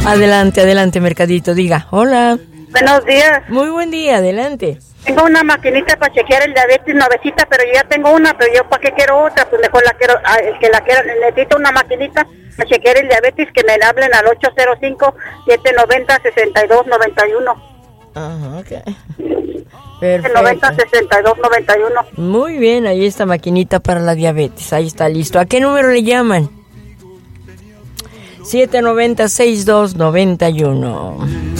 Adelante, adelante, Mercadito, diga. Hola. Buenos días. Muy buen día, adelante. Tengo una maquinita para chequear el diabetes nuevecita, pero yo ya tengo una, pero yo ¿para qué quiero otra? Pues mejor la quiero, el que la quiera, necesito una maquinita para chequear el diabetes, que me hablen al 805-790-6291. Ajá, ok. Perfecto. 790-6291. Muy bien, ahí está maquinita para la diabetes, ahí está listo. ¿A qué número le llaman? 790-6291.